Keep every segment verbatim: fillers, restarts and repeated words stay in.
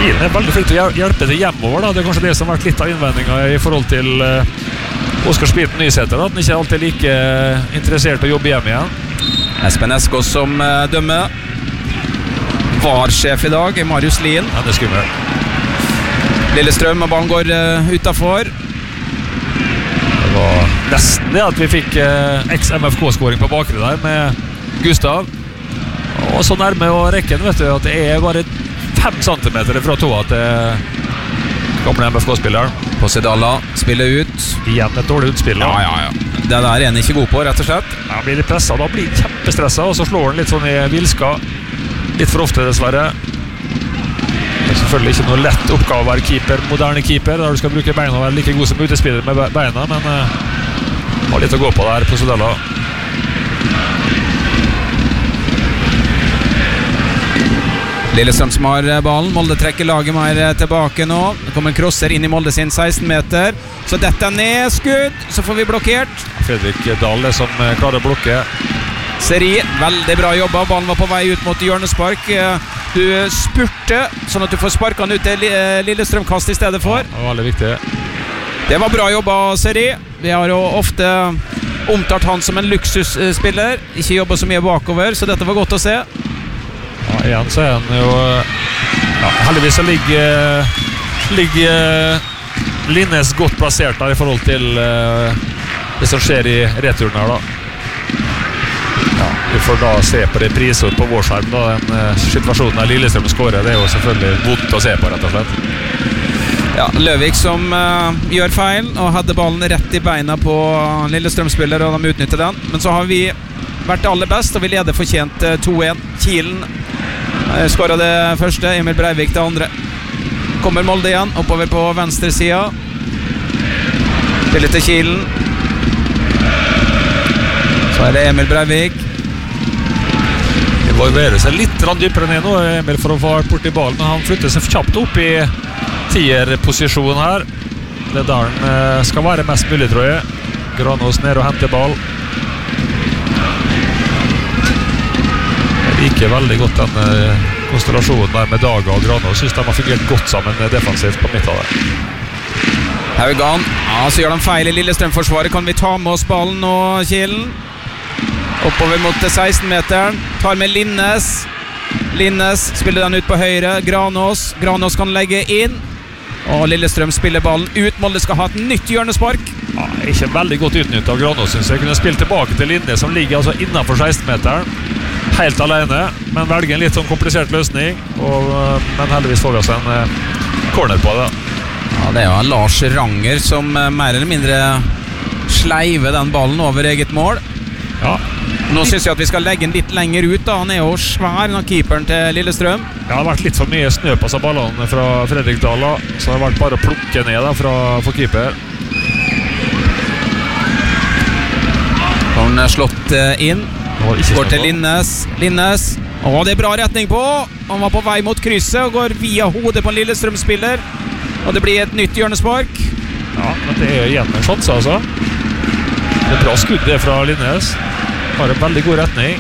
Kilen er veldig flink til å hjelpe til hjemover da. Det er kanskje det som har vært litt av innvendingen I forhold til uh, Oskar Spiten Nysæter, at han ikke alltid er like uh, interessert I å jobbe hjem igjen. Espen Eskås som uh, dømmer. VAR-sjef I dag er Marius Lien. Han er skummel. Lillestrøm og ballen går uh, utenfor. Det var nesten det at vi fikk uh, X-M F K-skåring på bakre der med Gustav. Og så nærme å rekken, vet du, at det er bare fem centimeter fra to at det kommer M F K-spilleren. Posidala spiller ut. Igjen et dårlig utspill. Ja, ja, ja. Det der er han ikke god på, rett og slett. Ja, han blir litt presset, da blir han kjempestresset, og så slår han litt sånn I vilska. Litt for ofte, dessverre. Det er selvfølgelig ikke noe lett oppgave å være keeper, moderne keeper, der du skal bruke beina og være like god som utespiller med beina, men uh, har litt å gå på der, Posidala. Lillestrøm som har ballen. Molde trekker laget mer tilbake nå. Det kommer en crosser inn I Molde sin seksten meter. Så dette er ned, skudd. Så får vi blokkert. Fredrik Dahl er som klarer å blokke. Seri, veldig bra jobba. Ballen var på vei ut mot hjørnespark. Du spurte, sånn at du får sparket den ut til Lillestrøm-kast I stedet for. Ja, det var veldig viktig. Det var bra jobba, Seri. Vi har jo ofte omtalt han som en luksusspiller. Ikke jobbet så mye bakover, så dette var godt å se. Ja, igjen så er han jo ja, heldigvis så ligger ligger Linnes godt plassert der I forhold til uh, det som skjer I returen her da. Ja, vi får da se på det priset på vår skjerm da, den uh, situasjonen der Lillestrøm skårer, det er jo selvfølgelig vondt å se på rett og slett. Ja, Løvik som uh, gjør feil og hadde ballen rett I beina på Lillestrøm-spiller og de utnytter den, men så har vi vært aller best og vi leder fortjent uh, to en. Kilen skåret det første, Emil Breivik det andre. Kommer Molde igjen, oppover på venstre sida. Spiller til Kilen. Så er det Emil Breivik. Det varierer seg litt dypere ned nå, Emil, for å få bort I ballen, men han flytter seg kjapt opp I tierposisjonen her. Det der han skal være mest mulig, tror jeg. Granås ned og henter ball. Ikke veldig godt den uh, konstellasjonen der med Daga og Granås. Synes de har fungert godt sammen defensivt på midten der. Haugan, ja, så gjør de feil I Lillestrøm-forsvaret. Kan vi ta med oss ballen nå, Kilen? Oppover mot seksten meteren. Tar med Linnes. Linnes spiller den ut på høyre. Granås. Granås kan legge inn. Og Lillestrøm spiller ballen ut. Molde skal ha et nytt hjørnespark. Ja, ikke veldig godt utnyttet av Granås, synes jeg. Kunne spille tilbake til Linnes, som ligger altså innenfor seksten meteren. Helt alene, men velger en litt sånn komplisert løsning og, men heldigvis får vi oss en uh, corner på det. Ja, det er jo Lars Ranger som uh, mer eller mindre sleiver den ballen over eget mål. Ja. Nå synes jeg at vi skal legge den litt lenger ut da. Han er jo svær, den keeperen til Lillestrøm. Ja, det har vært litt for mye snø på seg ballene fra Fredrik Dahl, så det har vært bare å plukke ned da, fra, for keeper. Han er slått uh, inn. Går til Linnes. Linnes. Å, det er bra retning på. Han var på vei mot krysset og går via hodet på en Lillestrøm-spiller. Og det blir et nytt hjørnespark. Ja, men det er igjen en sjanse, altså. Det er bra skudd det fra Linnes. Har en veldig god retning.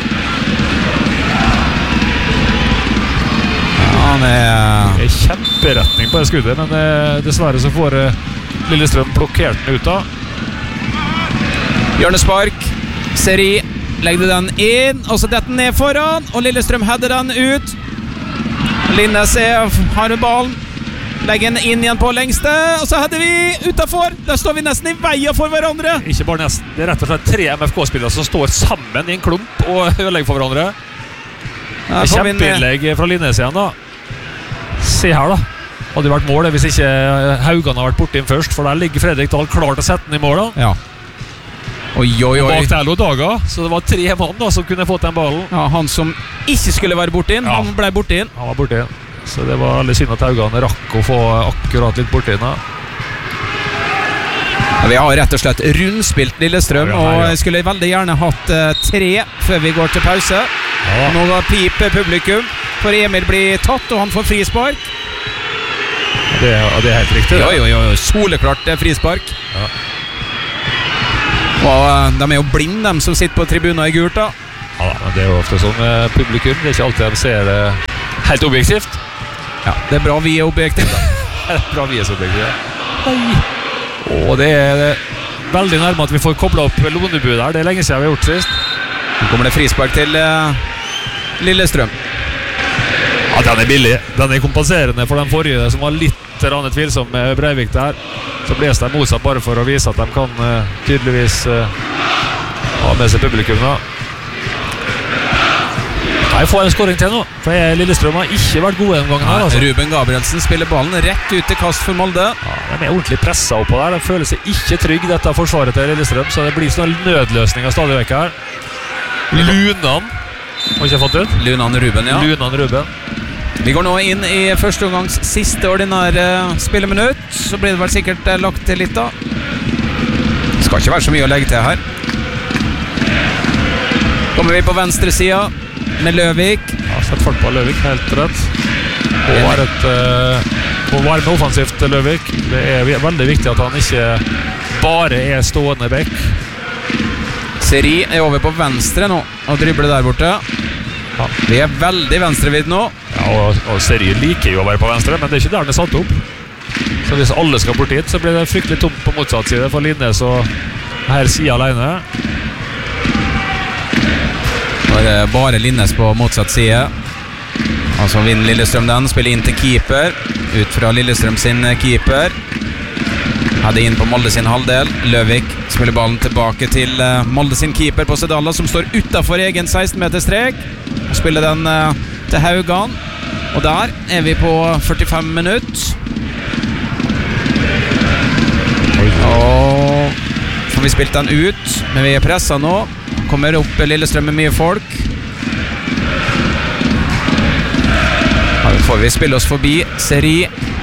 Ja, han er... Det er kjemperetning på det skuddet, men eh, dessverre så får eh, Lillestrøm blokkert den ut da. Hjørnespark. Seri. Legger den inn, og så detter den ned foran, og Lillestrøm hadde den ut. Linnes er, har ballen, legger den inn igjen på lengste, og så hadde vi utenfor. Der står vi nesten I veien for hverandre. Ikke bare nesten, det er rett og slett tre M F K-spillere som står sammen I en klump og ødelegger for hverandre. Ja, kjempeinnlegg fra Linnes igjen da. Se her da. Hadde det vært mål hvis ikke Haugan har vært borte inn først, for der ligger Fredrik Dahl klar til å sette den I mål da. Ja. Oi, oi, oi. Bak der lå Daga, så det var tre mann da som kunne fått den ballen. Ja, han som ikke skulle være borte inn, ja. Han ble borte inn. Han var borte inn, så det var veldig synd at Haugan rakk å få akkurat litt borte inn da. Ja, vi har rett og slett rundspilt Lillestrøm, ja, ja, ja. Og jeg skulle veldig gjerne hatt uh, tre før vi går til pause. Ja. Nå var pip publikum, for Emil blir tatt, og han får frispark. Det, det er helt riktig. Jo, jo, jo, soleklart frispark. Ja. Og de er jo blind, de som sitter på tribunen I gult da. Ja, men det er jo ofte sånn med publikum. Det er ikke alltid de ser det helt objektivt. Ja, det er bra vi er objektiv da. Det er bra vi er objektiv. Nei. Og det er veldig nærme at vi får koblet opp Lonebu der. Det er lenge siden vi har gjort sist. Nå kommer det frispark til uh, Lillestrøm. Ja, den er billig. Den er kompenserende for den forrige som var litt tvilsom med Breivik der. Så bles de motsatt bare for å vise at de kan uh, tydeligvis uh, ha med seg publikum da. Jeg får en skåring til nå, for jeg, Lillestrøm har ikke vært gode den gangen her altså. Ruben Gabrielsen spiller ballen rett ut til kast for Molde. Ja, de er ordentlig presset oppå der. De føler seg ikke trygg dette forsvaret til Lillestrøm, så det blir sånne nødløsninger stadig vekk her. Lunan har ikke fått ut. Lunan Ruben, ja. Lunan Ruben. Vi går nå inn i første omgangs siste ordinære spilleminutt. Så blir det vel sikkert lagt til litt da. Det skal ikke være så mye å legge til her. Kommer vi på venstre siden med Løvik. Ja, sett fart på Løvik, helt rett. Og er et uh, å være med offensivt Løvik. Det er veldig viktig at han ikke bare er stående bekk. Seri er over på venstre nå og dribler der borte. Ja. Vi er veldig venstrevidd nå. Ja, og, og Seri liker jo å være på venstre, men det er ikke der den er satt opp. Så hvis alle skal bort hit, så blir det fryktelig tomt på motsatt side for Linnes og her siden alene. Nå er det bare Linnes på motsatt side. Og så vinner Lillestrøm den. Spiller inn til keeper. Ut fra Lillestrøm sin keeper. Hadde inn på Molde sin halvdel. Løvik spiller ballen tilbake til Molde sin keeper på Sedala, som står utenfor egen seksten meters strek. Spiller den til Haugan. Og der er vi på førtifem minutter. Og får vi spilt den ut, men vi er presset nå. Kommer opp Lillestrøm med mye folk. Ja, får vi spille oss forbi Seri.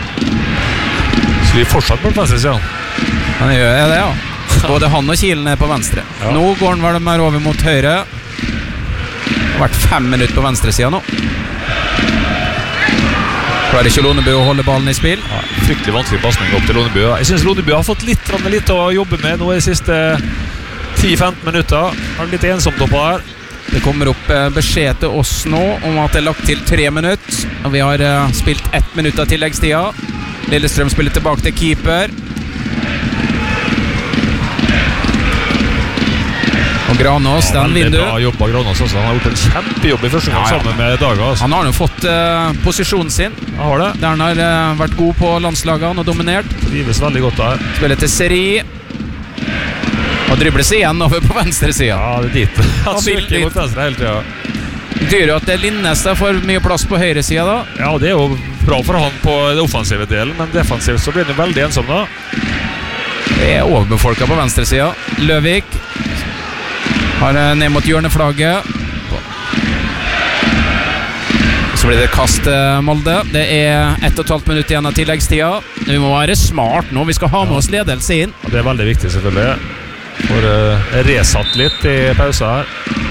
Så vi fortsatt på venstre siden. Han gjør det, ja. Både han og Kilen er på venstre. Ja. Nå går han vel mer over mot høyre. Det har vært fem minutter på venstre siden nå. Klarer ikke Lonebu å holde ballen i spill? Ja, fryktelig vanskelig passning opp til Lonebu. Jeg synes Lonebu har fått litt, litt å jobbe med nå i siste ti til femten minutter. Har litt ensomt oppå her. Det kommer opp beskjed til oss nå om at det er lagt til tre minutter. Og vi har spilt ett minutt av tilleggstida. Lillestrøm spiller tilbake til keeper. Og Granås, ja, den vinner du. Bra jobb av Granås også. Han har gjort en kjempejobb i første gang, ja, ja, sammen med Daga altså. Han har jo fått uh, posisjonen sin. Han har det. Der han har uh, vært god på landslagene og dominert. Trives veldig godt der. Spiller til Seri. Og dribles igjen over på venstre siden. Ja, det er dit. Han søker mot venstre hele tiden. Det betyr jo at det Linnes får mye plass på høyre siden da. Ja, og det er jo bra for han på det offensive delen, men defensivt så blir han veldig ensom da. Det er overbefolket på venstre siden. Løvik har ned mot hjørneflagget. Så blir det kast Molde. Det er ett og et halvt minutt igjen av tilleggstida. Vi må være smart nå, vi skal ha med oss ledelse inn. Ja, det er veldig viktig selvfølgelig. For uh, resatt litt i pausen her.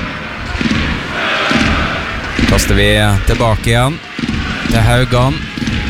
Kaster vi tilbake igjen til Haugan.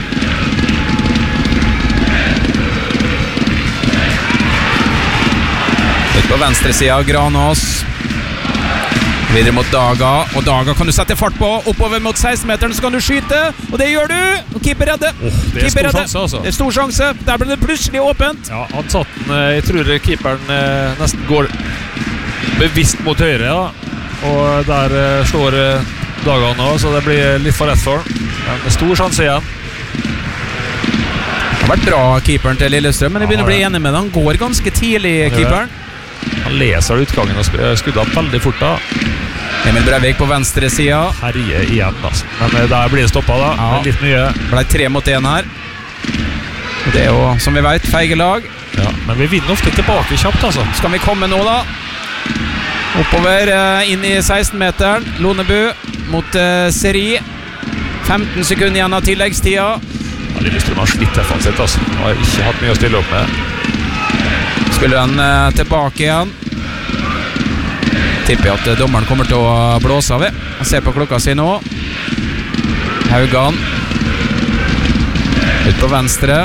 Ut på venstre siden av Granås. Videre mot Daga. Og Daga kan du sette fart på. Oppover mot seksten-meteren så kan du skyte. Og det gjør du. Og keeper redde. Oh, det er keeper stor redde. sjanse altså. Det er stor sjanse. Der ble det plutselig åpent. Ja, han satt den. Jeg tror keeperen eh, nesten går bevisst mot høyre, ja. Og der eh, slår eh, Daga nå, så det blir litt for rett for han. Men det er stor sjanse igjen. Det har vært bra keeperen til Lillestrøm, men jeg begynner ja, å bli enig med det. Han går ganske tidlig, keeperen. Han leser utgangen og skudder veldig fort da. Emil Breivik på venstre siden. Herje igjen altså. Men der blir det stoppet da, ja. Litt mye. Det ble tre mot en her. Og det er jo, som vi vet, feige lag. Ja, men vi vinner ofte tilbake kjapt altså. Skal vi komme nå da? Oppover, inn i seksten-meteren. Lonebu mot uh, Seri. femten sekunder igjen av tilleggstida. Ja, Lillestrøm har slitt defensivt altså. Har ikke hatt mye å stille opp med. Spiller han uh, tilbake igjen. Tipper jeg at dommeren kommer til å blåse av. Han ser på klokka si nå. Haugan ut på venstre.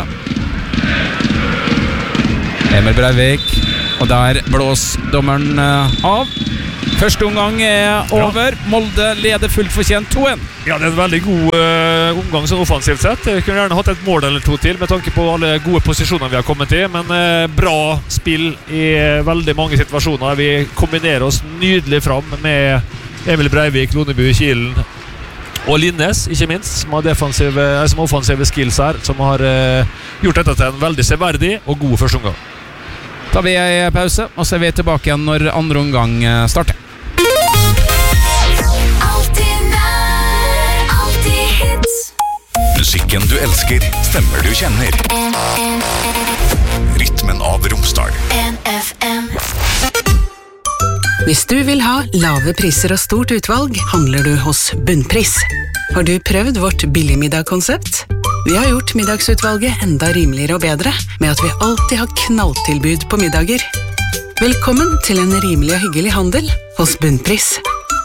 Emil Breivik. Og der blås dommeren av. Første omgang er over. Molde leder fullt fortjent to en. Ja, det er en veldig god uh, omgang sånn offensivt sett. Jeg kunne gjerne hatt et mål eller to til med tanke på alle gode posisjoner vi har kommet i, men uh, bra spill i uh, veldig mange situasjoner. Vi kombinerer oss nydelig fram med Emil Breivik, Lonebu, Kilen og Linnes, ikke minst, som har, defensive, uh, som har offensive skills her, som har uh, gjort dette til en veldig severdig og god første omgang. Da tar vi en pause, og så er vi tilbake igjen når andre omgang starter. Musikken du elsker, stemmer du kjenner. Rytmen av Romsdal. N F M. Hvis du vil ha lave priser og stort utvalg, handler du hos Bunnpris. Har du prøvd vårt billigmiddag-konsept? Vi har gjort middagsutvalget enda rimeligere og bedre, med at vi alltid har knalltilbud på middager. Velkommen til en rimelig og hyggelig handel hos Bunnpris.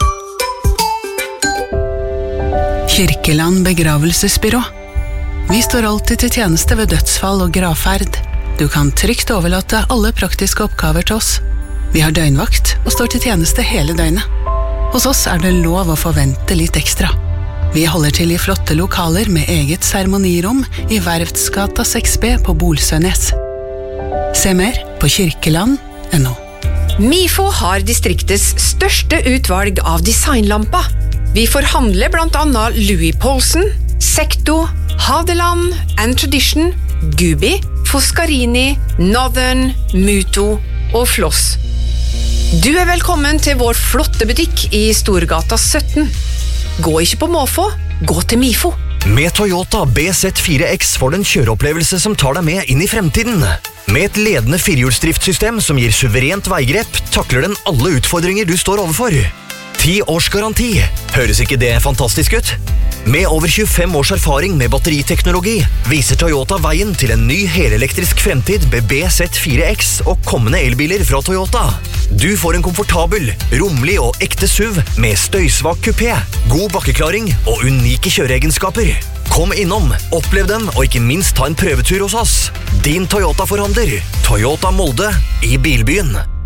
Kirkeland begravelsesbyrå. Vi står alltid til tjeneste ved dødsfall og gravferd. Du kan trygt overlate alle praktiske oppgaver til oss. Vi har døgnvakt og står til tjeneste hele døgnet. Hos oss er det lov å forvente litt ekstra. Vi holder til i flotte lokaler med eget seremonirom i Verftsgata seks B på Bolsønes. Se mer på kirkeland punktum no. Mifo har distriktets største utvalg av designlamper. Vi forhandler blant annet Louis Poulsen, Secto, Hadeland, and Tradition, Gubi, Foscarini, Northern, Muto og Floss. Du er velkommen til vår flotte butikk i Storgata sytten. Gå ikke på måfå, gå til Mifo. Med Toyota B Z fire X får du en kjøreopplevelse som tar deg med inn i fremtiden. Med et ledende firehjulsdriftssystem som gir suverent veigrep, takler den alle utfordringer du står overfor. ti års garanti. Høres ikke det fantastisk ut? Med over tjuefem års erfaring med batteriteknologi viser Toyota veien til en ny helelektrisk fremtid med B Z fire X og kommende elbiler fra Toyota. Du får en komfortabel, romlig og ekte S U V med støysvak kupé, god bakkeklaring og unike kjøreegenskaper. Kom innom, opplev dem og ikke minst ta en prøvetur hos oss. Din Toyota-forhandler, Toyota Molde i Bilbyen.